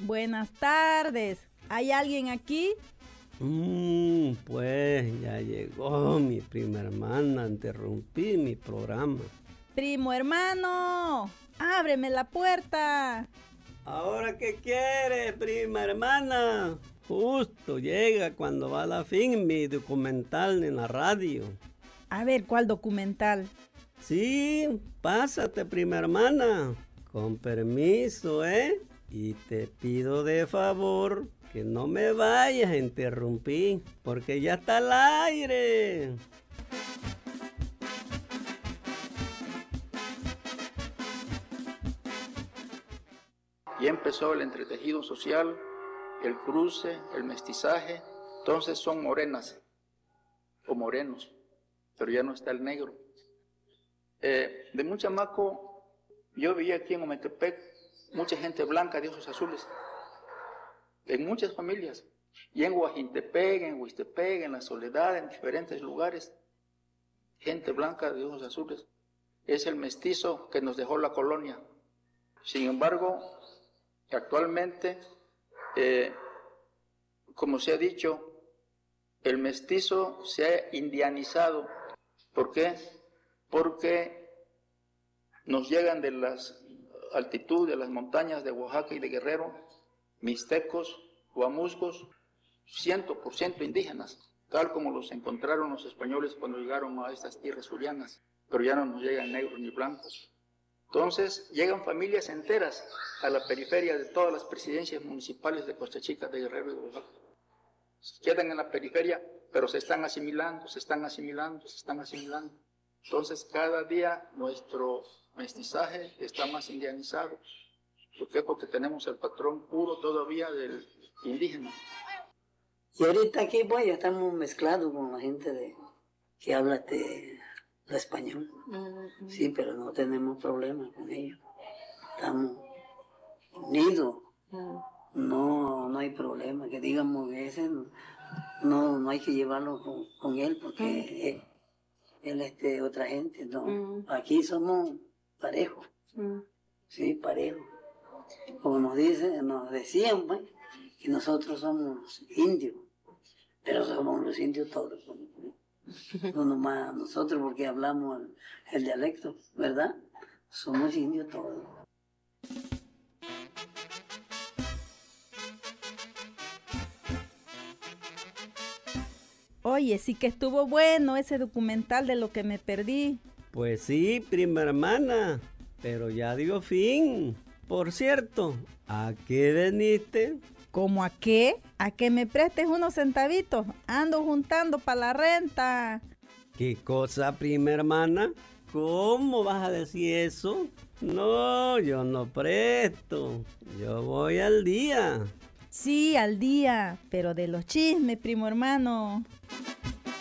Buenas tardes. ¿Hay alguien aquí? Pues ya llegó mi prima hermana a interrumpir mi programa. Primo hermano, ábreme la puerta. ¿Ahora qué quiere, prima hermana? Justo llega cuando va a la fin mi documental en la radio. A ver, ¿cuál documental? Sí, pásate, prima hermana. Con permiso, ¿eh? Y te pido de favor que no me vayas a interrumpir, porque ya está al aire. Ya empezó el entretejido social, el cruce, el mestizaje. Entonces son morenas o morenos, pero ya no está el negro. De muy chamaco, yo veía aquí en Ometepec mucha gente blanca de ojos azules, en muchas familias, y en Huajintepec, en Huistepec, en La Soledad, en diferentes lugares, gente blanca de ojos azules. Es el mestizo que nos dejó la colonia. Sin embargo, actualmente, como se ha dicho, el mestizo se ha indianizado. ¿Por qué? Porque nos llegan de las altitudes, de las montañas de Oaxaca y de Guerrero, mixtecos, guamuscos, 100% indígenas, tal como los encontraron los españoles cuando llegaron a estas tierras zulianas, pero ya no nos llegan negros ni blancos. Entonces llegan familias enteras a la periferia de todas las presidencias municipales de Costa Chica, de Guerrero y de Oaxaca. Quedan en la periferia, pero se están asimilando, se están asimilando, se están asimilando. Entonces cada día nuestro mestizaje está más indianizado. ¿Por qué? Porque tenemos el patrón puro todavía del indígena. Y ahorita aquí pues ya estamos mezclados con la gente que habla el español. Sí, pero no tenemos problemas con ellos. Estamos unidos. No hay problema. Que digamos que ese no hay que llevarlo con él porque él es otra gente. No. Aquí somos parejos. Sí, parejos. Como nos decían, pues, que nosotros somos indios, pero somos los indios todos. No nomás nosotros porque hablamos el dialecto, ¿verdad? Somos indios todos. Oye, sí que estuvo bueno ese documental de lo que me perdí. Pues sí, prima hermana, pero ya dio fin. Por cierto, ¿a qué veniste? ¿Cómo a qué? ¿A que me prestes unos centavitos? Ando juntando para la renta. ¿Qué cosa, prima hermana? ¿Cómo vas a decir eso? No, yo no presto. Yo voy al día. Sí, al día, pero de los chismes, primo hermano.